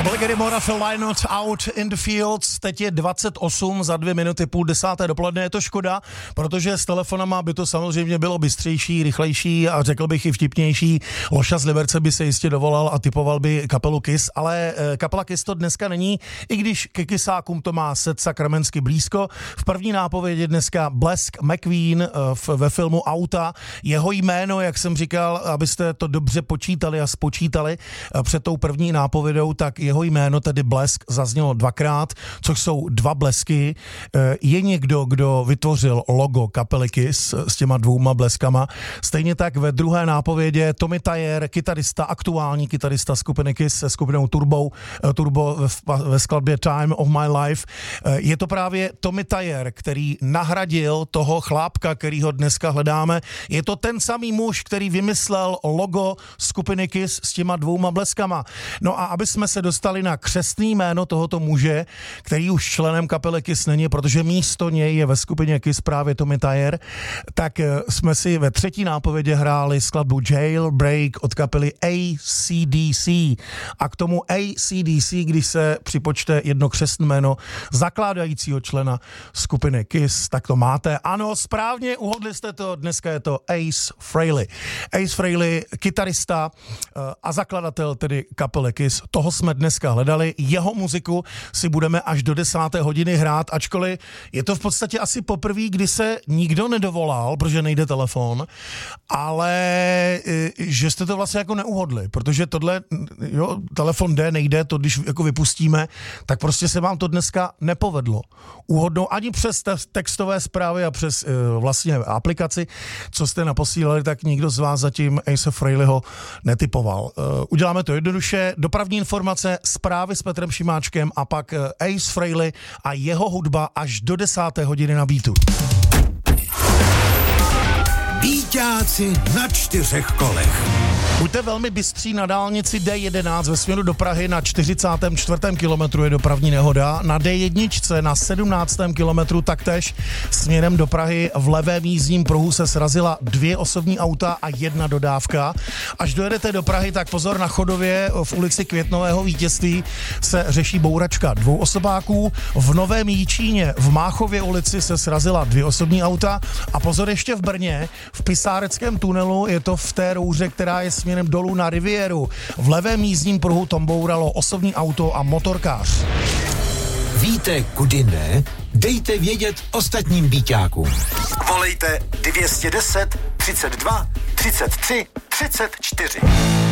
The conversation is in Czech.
Byl Gary Moore, Phil Lynott, Out in the Fields. Teď je 28 za 2 minuty, 9:30 dopoledne. Je to škoda, protože s telefonama by to samozřejmě bylo bystřejší, rychlejší a řekl bych i vtipnější. Loša z Liberce by se jistě dovolal a typoval by kapelu Kiss, ale kapela Kiss to dneska není, i když ke Kissákům to má Seth sakramensky blízko. V první nápovědi dneska Blesk McQueen ve filmu Auta. Jeho jméno, jak jsem říkal, abyste to dobře počítali a spočítali před tou první nápovědou, tak jeho jméno, tedy Blesk, zaznělo dvakrát, což jsou dva blesky. Je někdo, kdo vytvořil logo kapely Kiss s těma dvouma bleskama. Stejně tak ve druhé nápovědě Tommy Thayer, kytarista, aktuální kytarista skupiny Kiss se skupinou Turbo ve skladbě Time of My Life. Je to právě Tommy Thayer, který nahradil toho chlápka, kterýho dneska hledáme. Je to ten samý muž, který vymyslel logo skupiny Kiss s těma dvouma bleskama. No a aby jsme se dostali na křestný jméno tohoto muže, který už členem kapely Kiss není, protože místo něj je ve skupině Kiss právě Tommy Thayer, tak jsme si ve třetí nápovědě hráli skladbu Jailbreak od kapely AC/DC. A k tomu AC/DC, když se připočte jedno křestné jméno zakládajícího člena skupiny Kiss, tak to máte. Ano, správně uhodli jste to, dneska je to Ace Frehley. Ace Frehley, kytarista a zakladatel tedy kapely Kiss. Toho jsme dneska hledali. Jeho muziku si budeme až do 10. hodiny hrát, ačkoliv je to v podstatě asi poprvé, kdy se nikdo nedovolal, protože nejde telefon, ale že jste to vlastně jako neuhodli, protože tohle, jo, telefon jde, nejde, to když jako vypustíme, tak prostě se vám to dneska nepovedlo. Uhodnou ani přes textové zprávy a přes vlastně aplikaci, co jste naposílali, tak nikdo z vás zatím Ace Frehleyho netypoval. Uděláme to jednoduše. Dopravní informace, zprávy s Petrem Šimáčkem a pak Ace Frehley a jeho hudba až do 10. hodiny na Beatu. Bíťáci na 4 kolech. Buďte velmi bystří, na dálnici D11 ve směru do Prahy na 44. kilometru je dopravní nehoda. Na D1 na 17. kilometru taktéž směrem do Prahy v levém jízdním pruhu se srazila 2 osobní auta a 1 dodávka. Až dojedete do Prahy, tak pozor, na Chodově v ulici Květnového Vítězství se řeší bouračka 2 osobáků. V Novém Jičíně v Máchově ulici se srazila 2 osobní auta a pozor ještě v Brně, v Pisáreckém tunelu, je to v té rouře, která je směrem dolů na Rivieru. V levém jízdním pruhu tam bouralo osobní auto a motorkář. Víte, kudy ne? Dejte vědět ostatním bíťákům. Volejte 210 32 33 34.